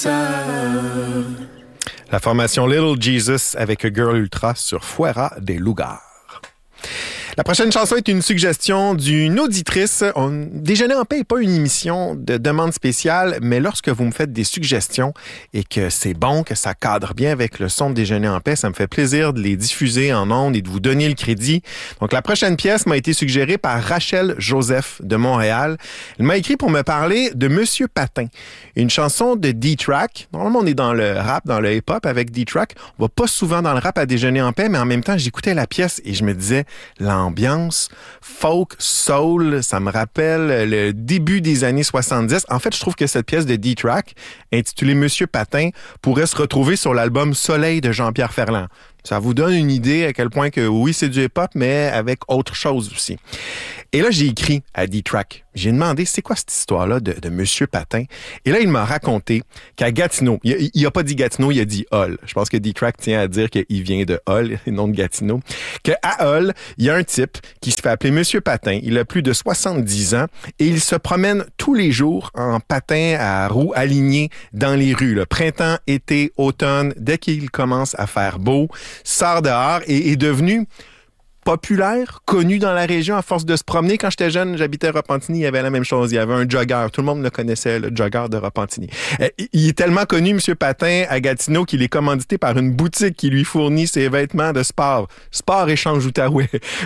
La formation Little Jesus avec Girl Ultra sur Fuera des Lugar. La prochaine chanson est une suggestion d'une auditrice. Déjeuner en paix n'est pas une émission de demande spéciale, mais lorsque vous me faites des suggestions et que c'est bon, que ça cadre bien avec le son de Déjeuner en paix, ça me fait plaisir de les diffuser en ondes et de vous donner le crédit. Donc, la prochaine pièce m'a été suggérée par Rachel Joseph de Montréal. Elle m'a écrit pour me parler de Monsieur Patin, une chanson de D-Track. Normalement, on est dans le rap, dans le hip-hop avec D-Track. On va pas souvent dans le rap à Déjeuner en paix, mais en même temps, j'écoutais la pièce et je me disais, l'ambiance folk, soul, ça me rappelle le début des années 70. En fait, je trouve que cette pièce de D-Track, intitulée Monsieur Patin, pourrait se retrouver sur l'album Soleil de Jean-Pierre Ferland. Ça vous donne une idée à quel point que oui, c'est du hip-hop, mais avec autre chose aussi. Et là, j'ai écrit à D-Track. J'ai demandé, c'est quoi cette histoire-là de Monsieur Patin? Et là, il m'a raconté qu'à Gatineau, il a pas dit Gatineau, il a dit Hull. Je pense que D-Track tient à dire qu'il vient de Hull et non de Gatineau. Qu'à Hull, il y a un type qui se fait appeler Monsieur Patin. Il a plus de 70 ans et il se promène tous les jours en patin à roues alignées dans les rues. Là. Printemps, été, automne, dès qu'il commence à faire beau, sort dehors et est devenu populaire, connu dans la région à force de se promener. Quand j'étais jeune, j'habitais à Repentigny, il y avait la même chose. Il y avait un jogger. Tout le monde le connaissait, le jogger de Repentigny. Il est tellement connu, Monsieur Patin, à Gatineau, qu'il est commandité par une boutique qui lui fournit ses vêtements de sport. Sport échange Outaouais.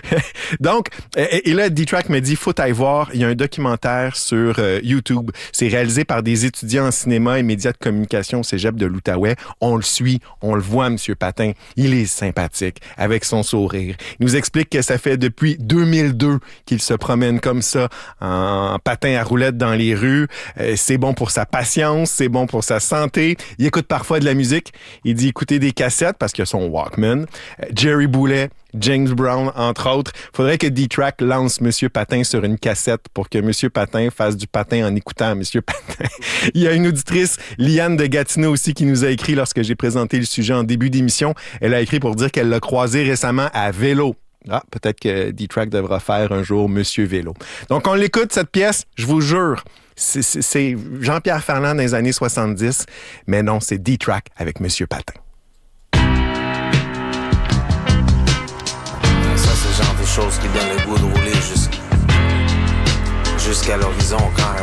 Donc, et là, D-Track me dit, faut aller voir, il y a un documentaire sur YouTube. C'est réalisé par des étudiants en cinéma et médias de communication au cégep de l'Outaouais. On le suit, on le voit, Monsieur Patin. Il est sympathique, avec son sourire. Il nous explique que ça fait depuis 2002 qu'il se promène comme ça en patin à roulettes dans les rues. C'est bon pour sa patience, c'est bon pour sa santé. Il écoute parfois de la musique. Il dit écouter des cassettes parce qu'il a son Walkman. Jerry Boulet, James Brown, entre autres. Faudrait que D-Track lance Monsieur Patin sur une cassette pour que Monsieur Patin fasse du patin en écoutant Monsieur Patin. Il y a une auditrice, Liane de Gatineau aussi, qui nous a écrit lorsque j'ai présenté le sujet en début d'émission. Elle a écrit pour dire qu'elle l'a croisé récemment à vélo. Ah, peut-être que D-Track devra faire un jour Monsieur Vélo. Donc, on l'écoute, cette pièce, je vous jure, c'est Jean-Pierre Ferland dans les années 70, mais non, c'est D-Track avec Monsieur Patin. Ça, c'est le genre de choses qui donnent le goût de rouler jusqu'à l'horizon, carrément.